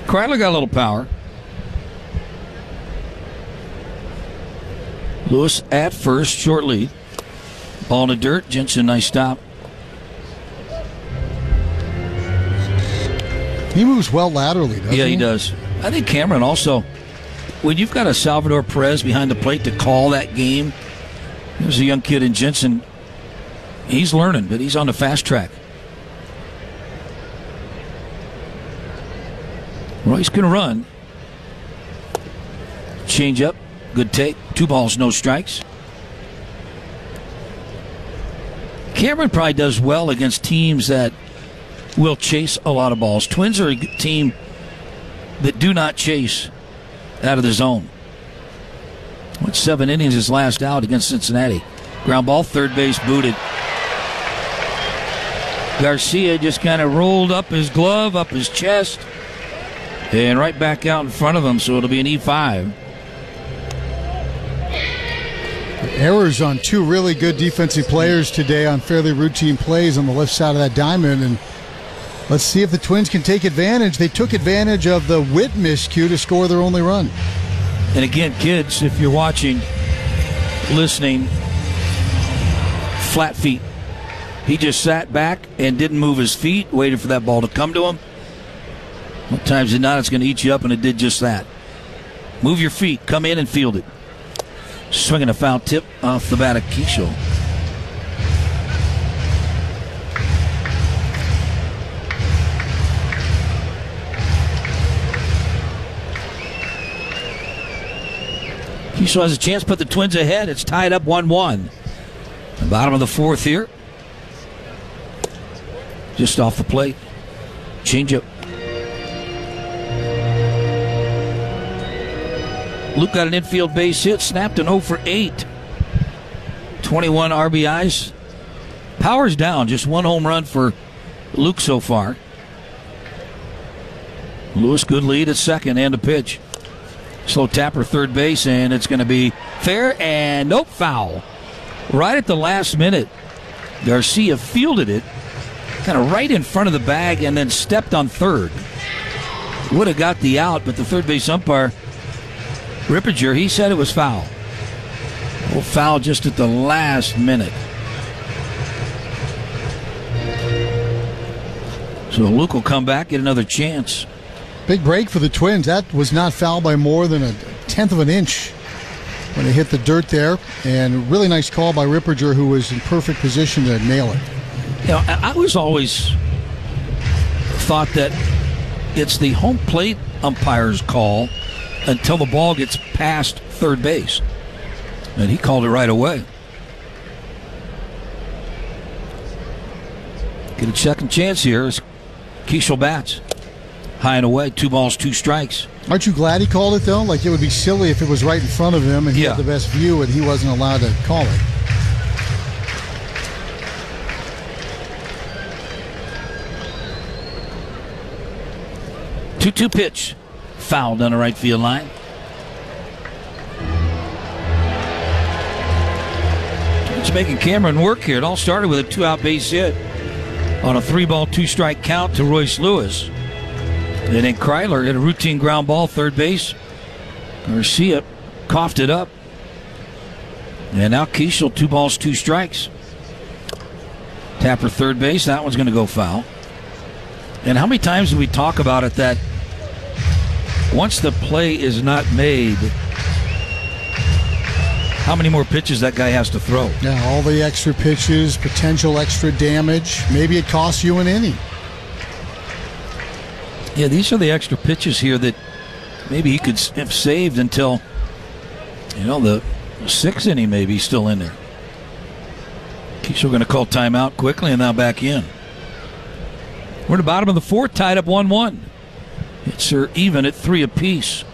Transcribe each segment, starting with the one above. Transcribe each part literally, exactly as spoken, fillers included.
Kreidler got a little power. Lewis at first, short lead. Ball in the dirt. Jensen, nice stop. He moves well laterally, doesn't he? Yeah, he does. I think Cameron also, when you've got a Salvador Perez behind the plate to call that game, there's a young kid in Jensen. He's learning, but he's on the fast track. Royce can run. Change up. Good take. Two balls, no strikes. Cameron probably does well against teams that will chase a lot of balls. Twins are a team that do not chase out of the zone. Went seven innings his last out against Cincinnati. Ground ball, third base, booted. Garcia just kind of rolled up his glove, up his chest, and right back out in front of him, so it'll be an E five. Errors on two really good defensive players today on fairly routine plays on the left side of that diamond, and let's see if the Twins can take advantage. They took advantage of the Witt miscue to score their only run. And again, kids, if you're watching, listening, flat feet. He just sat back and didn't move his feet, waited for that ball to come to him. What times did not, it's going to eat you up, and it did just that. Move your feet, come in and field it. Swinging a foul tip off the bat of Keishel. Keishel has a chance to put the Twins ahead. It's tied up one one. The bottom of the fourth here. Just off the plate. Change up. Luke got an infield base hit, snapped an oh for eight. twenty-one R B Is. Power's down, just one home run for Luke so far. Lewis, good lead at second and a pitch. Slow tapper third base, and it's going to be fair and nope, foul. Right at the last minute, Garcia fielded it, kind of right in front of the bag, and then stepped on third. Would have got the out, but the third base umpire, Rippinger, he said it was foul. Oh, foul just at the last minute. So Luke will come back, get another chance. Big break for the Twins. That was not fouled by more than a tenth of an inch when they hit the dirt there. And really nice call by Rippinger, who was in perfect position to nail it. You know, I was always thought that it's the home plate umpire's call until the ball gets past third base. And he called it right away. Get a second chance here as Keishel bats. High and away, two balls, two strikes. Aren't you glad he called it, though? Like, it would be silly if it was right in front of him and he yeah. had the best view and he wasn't allowed to call it. two two pitch. Foul down the right field line. It's making Cameron work here. It all started with a two-out base hit on a three-ball, two-strike count to Royce Lewis. And then Kreidler hit a routine ground ball, third base. Garcia coughed it up. And now Keishel, two balls, two strikes. Tapper third base, that one's going to go foul. And how many times do we talk about it that once the play is not made, how many more pitches that guy has to throw? Yeah, all the extra pitches, potential extra damage. Maybe it costs you an inning. Yeah, these are the extra pitches here that maybe he could have saved until, you know, the sixth inning maybe still in there. Keishel going to call timeout quickly and now back in. We're at the bottom of the fourth, tied up one one. It's even at three apiece.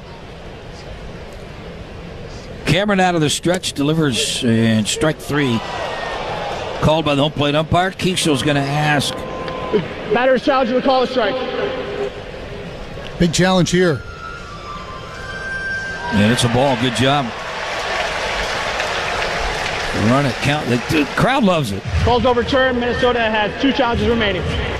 Cameron out of the stretch, delivers, and strike three. Called by the home plate umpire. Keishel's going to ask. Batter's challenge to call a strike. Big challenge here. And it's a ball. Good job. Run it, count. The, the crowd loves it. Call's overturned. Minnesota has two challenges remaining.